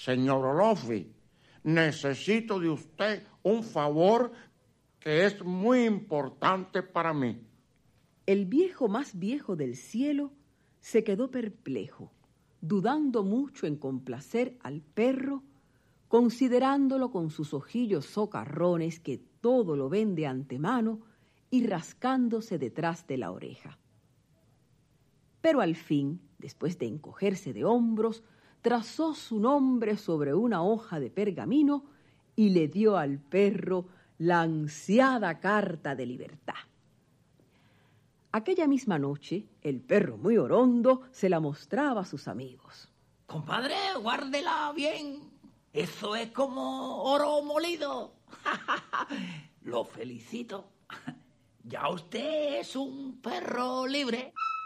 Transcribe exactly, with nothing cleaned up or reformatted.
Señor Olofi, necesito de usted un favor que es muy importante para mí. El viejo más viejo del cielo se quedó perplejo, dudando mucho en complacer al perro, considerándolo con sus ojillos socarrones que todo lo ven de antemano y rascándose detrás de la oreja. Pero al fin, después de encogerse de hombros, trazó su nombre sobre una hoja de pergamino y le dio al perro la ansiada carta de libertad. Aquella misma noche, el perro muy orondo se la mostraba a sus amigos. Compadre, guárdela bien. Eso es como oro molido. Lo felicito. Ya usted es un perro libre.